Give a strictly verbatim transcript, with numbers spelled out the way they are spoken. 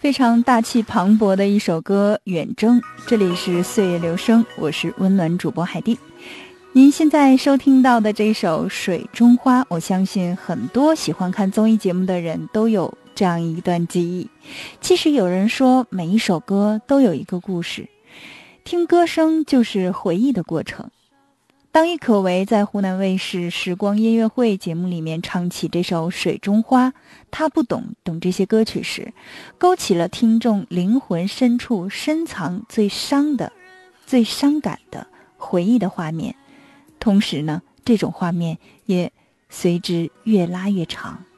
非常大气磅礴的一首歌《远征》，这里是岁月留声，我是温暖主播海蒂。您现在收听到的这首《水中花》，我相信很多喜欢看综艺节目的人都有这样一段记忆。其实有人说，每一首歌都有一个故事，听歌声就是回忆的过程。当郁可唯在湖南卫视时光音乐会节目里面唱起这首《水中花》，他不懂等这些歌曲时，勾起了听众灵魂深处深藏最伤的、最伤感的回忆的画面。同时呢，这种画面也随之越拉越长。